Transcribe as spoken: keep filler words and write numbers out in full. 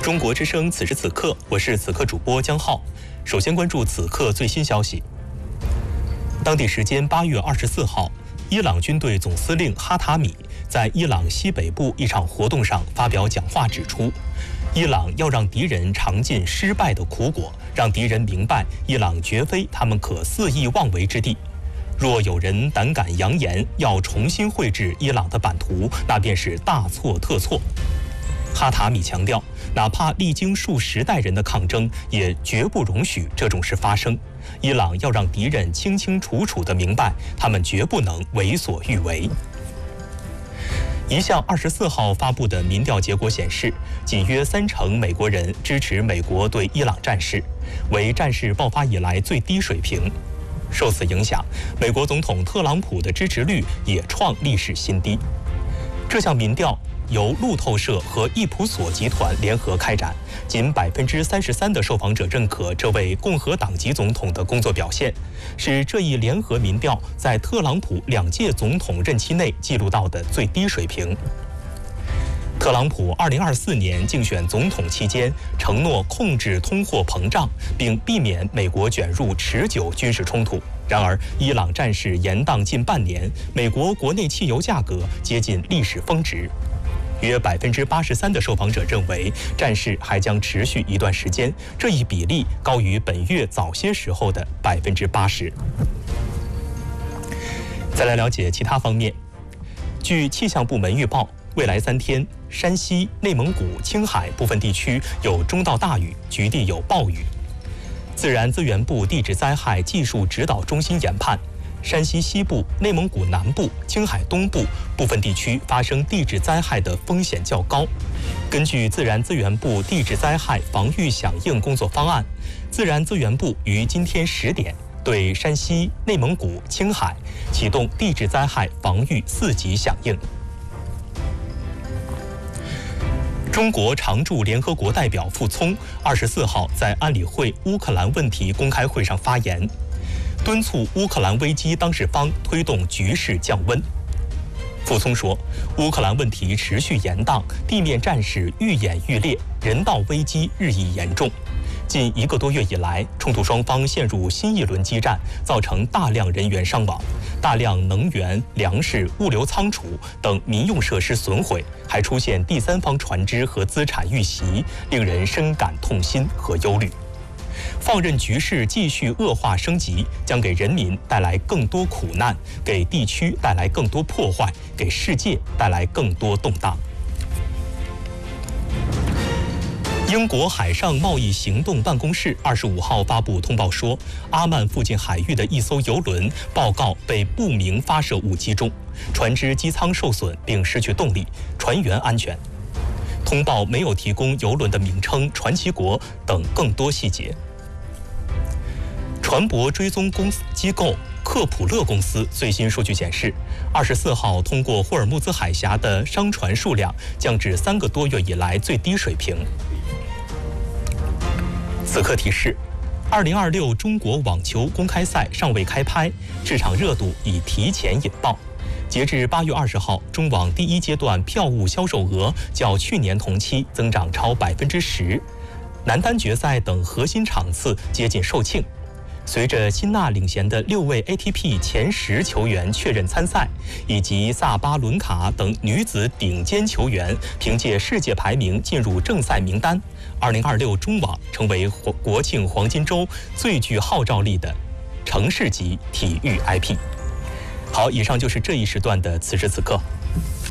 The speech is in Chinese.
中国之声此时此刻，我是此刻主播江浩。首先关注此刻最新消息。当地时间八月二十四号，伊朗军队总司令哈塔米在伊朗西北部一场活动上发表讲话，指出，伊朗要让敌人尝尽失败的苦果，让敌人明白伊朗绝非他们可肆意妄为之地。若有人胆敢扬言要重新绘制伊朗的版图，那便是大错特错。哈塔米强调，哪怕历经数十代人的抗争，也绝不容许这种事发生。伊朗要让敌人清清楚楚地明白，他们绝不能为所欲为。一项二十四号发布的民调结果显示，仅约三成美国人支持美国对伊朗战事，为战事爆发以来最低水平。受此影响，美国总统特朗普的支持率也创历史新低。这项民调由路透社和易普索集团联合开展，仅百分之三十三的受访者认可这位共和党籍总统的工作表现，是这一联合民调在特朗普两届总统任期内记录到的最低水平。特朗普二零二四年竞选总统期间承诺控制通货膨胀，并避免美国卷入持久军事冲突。然而，伊朗战事延宕近半年，美国国内汽油价格接近历史峰值。约百分之八十三的受访者认为战事还将持续一段时间，这一比例高于本月早些时候的百分之八十。再来了解其他方面，据气象部门预报，未来三天，山西、内蒙古、青海部分地区有中到大雨，局地有暴雨。自然资源部地质灾害技术指导中心研判，山西西部、内蒙古南部、青海东部部分地区发生地质灾害的风险较高。根据自然资源部地质灾害防御响应工作方案，自然资源部于今天十点对山西、内蒙古、青海启动地质灾害防御四级响应。中国常驻联合国代表傅聪二十四号在安理会乌克兰问题公开会上发言，敦促乌克兰危机当事方推动局势降温。傅聪说，乌克兰问题持续延宕，地面战事愈演愈烈，人道危机日益严重。近一个多月以来，冲突双方陷入新一轮激战，造成大量人员伤亡，大量能源、粮食、物流仓储等民用设施损毁，还出现第三方船只和资产遇袭，令人深感痛心和忧虑。放任局势继续恶化升级，将给人民带来更多苦难，给地区带来更多破坏，给世界带来更多动荡。英国海上贸易行动办公室二十五号发布通报说，阿曼附近海域的一艘油轮报告被不明发射物击中，船只机舱受损并失去动力，船员安全。通报没有提供油轮的名称、传奇国等更多细节。船舶追踪公司机构克普勒公司最新数据显示，二十四号通过霍尔木兹海峡的商船数量降至三个多月以来最低水平。此刻提示，二零二六中国网球公开赛尚未开拍，市场热度已提前引爆。截至八月二十号，中网第一阶段票务销售额较去年同期增长超百分之十，男单决赛等核心场次接近售罄。随着辛纳领衔的六位 A T P 前十球员确认参赛，以及萨巴伦卡等女子顶尖球员凭借世界排名进入正赛名单，二零二六中网成为国庆黄金周最具号召力的城市级体育 I P。好，以上就是这一时段的此时此刻。